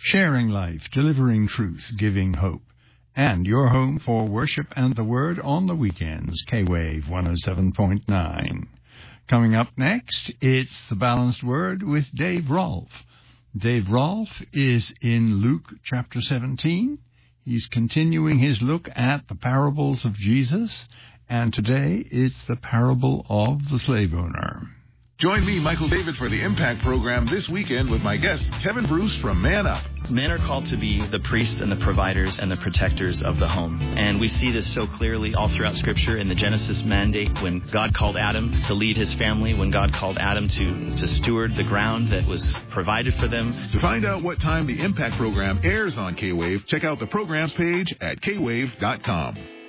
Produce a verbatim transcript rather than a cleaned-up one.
sharing life, delivering truth, giving hope. And your home for worship and the Word on the weekends, K-Wave one oh seven point nine. Coming up next, it's The Balanced Word with Dave Rolfe. Dave Rolfe is in Luke chapter seventeen. He's continuing his look at the parables of Jesus, and today it's the parable of the slave owner. Join me, Michael David, for the Impact Program this weekend with my guest, Kevin Bruce from Man Up. Men are called to be the priests and the providers and the protectors of the home. And we see this so clearly all throughout Scripture in the Genesis mandate when God called Adam to lead his family, when God called Adam to, to steward the ground that was provided for them. To find out what time the Impact Program airs on K-Wave, check out the program's page at K wave dot com.